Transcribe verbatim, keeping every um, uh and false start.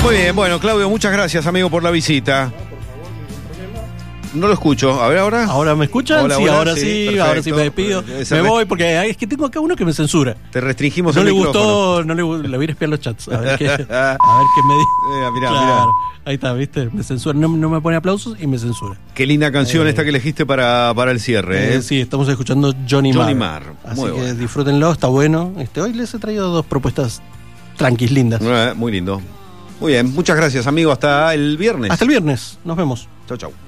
Muy bien, bueno, Claudio, muchas gracias, amigo, por la visita. No lo escucho. A ver, ahora. ¿Ahora me escuchan? Hola, sí, hola, ahora sí, sí, perfecto. ahora sí me despido. Ese Me re- voy porque es que tengo acá uno que me censura. Te restringimos No el le micrófono. gustó, no le, gu- le voy a espiar los chats. A ver qué, a ver qué me dice. Mira, mirá, Claro, mirá. ahí está, ¿viste? Me censura, no, no me pone aplausos y me censura. Qué linda canción Eh, esta que elegiste para, para el cierre. Eh, ¿eh? sí, estamos escuchando Johnny, Johnny Marr. Marr, Así muy que bueno. disfrútenlo, está bueno. Este, hoy les he traído dos propuestas tranquis, lindas. Eh, Muy lindo. Muy bien, muchas gracias, amigo. Hasta el viernes. Hasta el viernes, nos vemos. Chau, chau.